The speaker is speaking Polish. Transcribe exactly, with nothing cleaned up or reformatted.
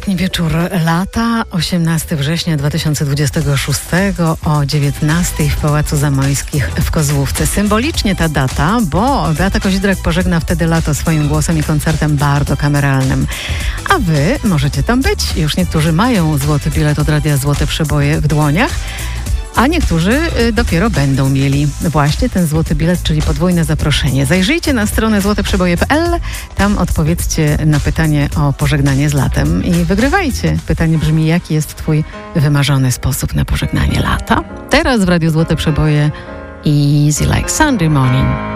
Ostatni wieczór lata, osiemnastego września dwa tysiące dwudziestego szóstego o dziewiętnastej w Pałacu Zamojskich w Kozłówce. Symbolicznie ta data, bo Beata Kozidrak pożegna wtedy lato swoim głosem i koncertem bardzo kameralnym. A wy możecie tam być. Już niektórzy mają złoty bilet od Radia Złote Przeboje w dłoniach, a niektórzy dopiero będą mieli właśnie ten złoty bilet, czyli podwójne zaproszenie. Zajrzyjcie na stronę złote przeboje kropka p l, tam odpowiedzcie na pytanie o pożegnanie z latem i wygrywajcie. Pytanie brzmi, jaki jest twój wymarzony sposób na pożegnanie lata? Teraz w Radiu Złote Przeboje Easy Like Sunday Morning.